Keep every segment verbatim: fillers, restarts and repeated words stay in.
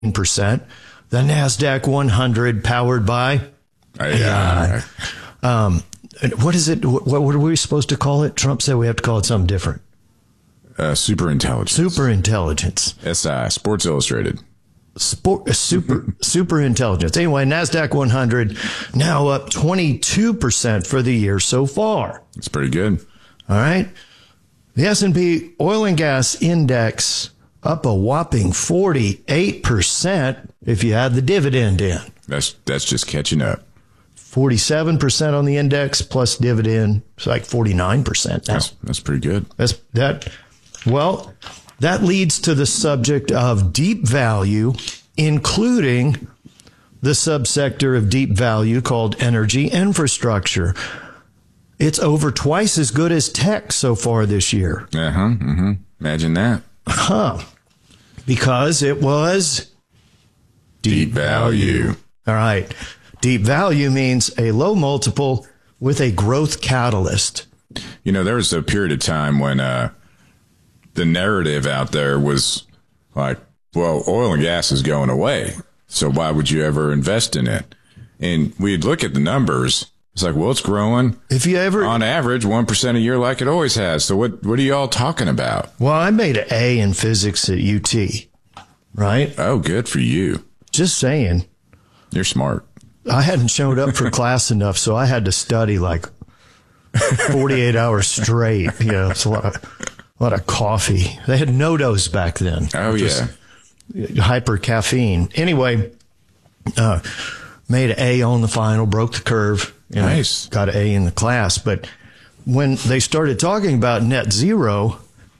percent. The NASDAQ one hundred powered by A I. Um, what is it? What, what are we supposed to call it? Trump said we have to call it something different. Uh, super intelligence. Super intelligence. S I, Sports Illustrated. Sport, super, super intelligence. Anyway, NASDAQ one hundred now up twenty-two percent for the year so far. That's pretty good. All right. The S and P Oil and Gas Index up a whopping forty-eight percent if you add the dividend in. That's that's just catching up. forty-seven percent on the index plus dividend. It's like forty-nine percent now. That's, that's pretty good. That's that. Well, that leads to the subject of deep value, including the subsector of deep value called energy infrastructure. It's over twice as good as tech so far this year. Uh-huh. Mm-hmm. Imagine that. Huh. Because it was deep, Deep value. value. All right. Deep value means a low multiple with a growth catalyst. You know, there was a period of time when uh, the narrative out there was like, well, oil and gas is going away, so why would you ever invest in it? And we'd look at the numbers. It's like, well, it's growing. If you ever, on average, one percent a year like it always has. So what, what are you all talking about? well, I made an A in physics at U T, right? Oh, good for you. Just saying. You're smart. I hadn't showed up for class enough, so I had to study like forty-eight hours straight. You know, it's a lot of, a lot of coffee. They had no-dos back then. Oh, Just yeah. hyper caffeine. Anyway, uh, made an A on the final, broke the curve. You know, Nice. got an A in the class. But when they started talking about net zero,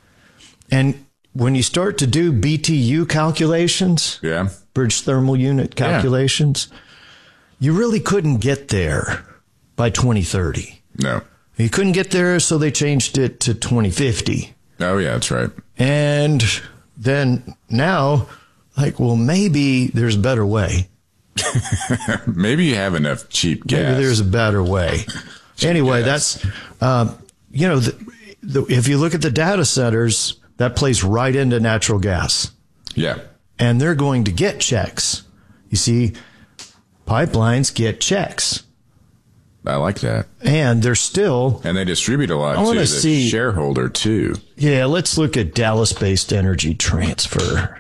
and when you start to do B T U calculations, Yeah. bridge thermal unit calculations, you really couldn't get there by twenty thirty. No. You couldn't get there, so they changed it to twenty fifty. Oh, yeah, that's right. And then now, like, well, maybe there's a better way. Maybe you have enough cheap gas. Maybe there's a better way. Anyway, gas. that's, um, you know, the, the, if you look at the data centers, that plays right into natural gas. Yeah. And they're going to get checks. You see, pipelines get checks. I like that. And they're still, And they distribute a lot I to wanna the see- shareholder, too. yeah, let's look at Dallas-based energy transfer.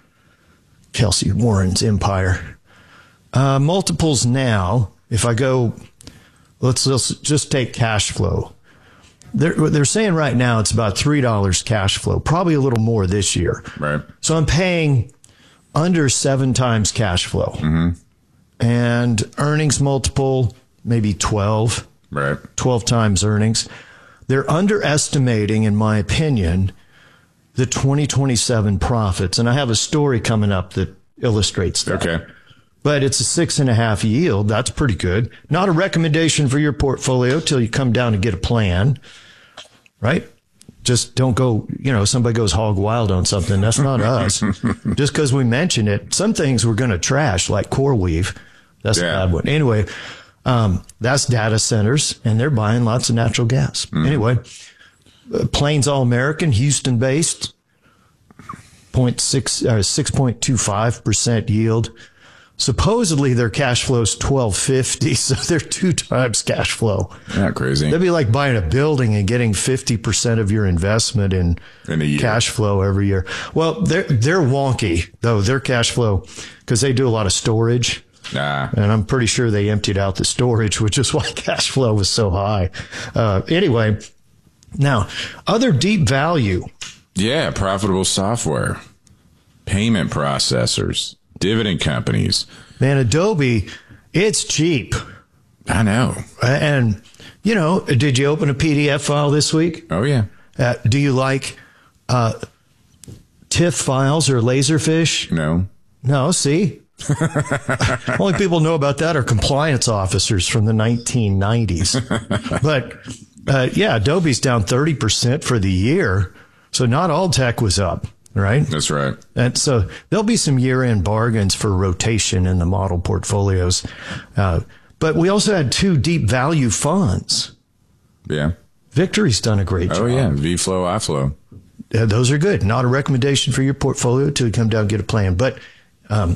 Kelsey Warren's empire. Uh, multiples now, if I go, let's, let's just take cash flow. They're, they're saying right now it's about three dollars cash flow, probably a little more this year. Right. So I'm paying under seven times cash flow. Mm-hmm. And earnings multiple, maybe twelve. Right. twelve times earnings. They're underestimating, in my opinion, the twenty twenty-seven profits. And I have a story coming up that illustrates that. Okay. But it's a six and a half yield. That's pretty good. Not a recommendation for your portfolio till you come down and get a plan, right? Just don't go, you know, somebody goes hog wild on something. That's not us. Just because we mention it, some things we're going to trash, like CoreWeave. That's Yeah. a bad one. Anyway, um, that's data centers, and they're buying lots of natural gas. Mm. Anyway, uh, Plains All American, Houston based, point six, uh, six point two five percent yield. Supposedly their cash flow is twelve fifty, so they're two times cash flow. Not crazy. That'd be like buying a building and getting fifty percent of your investment in, In a year. cash flow every year. Well, they're they're wonky though, their cash flow, because they do a lot of storage. Nah. And I'm pretty sure they emptied out the storage, which is why cash flow was so high. Uh, anyway, now other deep value. Yeah, profitable software, payment processors, dividend companies. Man, Adobe, it's cheap. I know. And, you know, did you open a P D F file this week? Oh, yeah. Uh, do you like uh, TIFF files or Laserfish? No. No, see? Only people know about that are compliance officers from the nineteen nineties. But, uh, yeah, Adobe's down thirty percent for the year. So not all tech was up, right? That's right. And so there'll be some year-end bargains for rotation in the model portfolios. Uh, but we also had two deep value funds. Yeah. Victory's done a great job. Oh, yeah. V-Flow, I-Flow. Uh, those are good. Not a recommendation for your portfolio till you come down and get a plan. But